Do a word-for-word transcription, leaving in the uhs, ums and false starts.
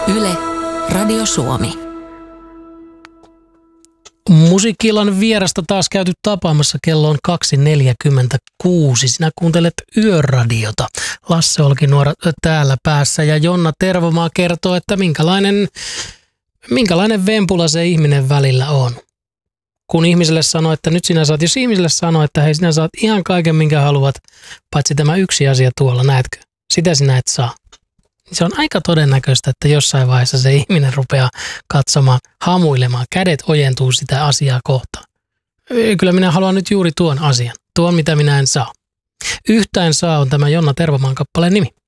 Yle, Radio Suomi. Musiikki-illan vierasta taas käyty tapaamassa. Kello on kaksi neljäkymmentäkuusi. Sinä kuuntelet Yöradiota. Lasse Olkinuora täällä päässä ja Jonna Tervomaa kertoo, että minkälainen, minkälainen vempula se ihminen välillä on. Kun ihmiselle sanoo, että nyt sinä saat, jos ihmiselle sanoo, että hei sinä saat ihan kaiken minkä haluat, paitsi tämä yksi asia tuolla, näetkö? Sitä sinä et saa. Se on aika todennäköistä, että jossain vaiheessa se ihminen rupeaa katsomaan, hamuilemaan, kädet ojentuu sitä asiaa kohtaan. Kyllä minä haluan nyt juuri tuon asian, tuon mitä minä en saa. Yhtä en saa on tämä Jonna Tervomaan kappaleen nimi.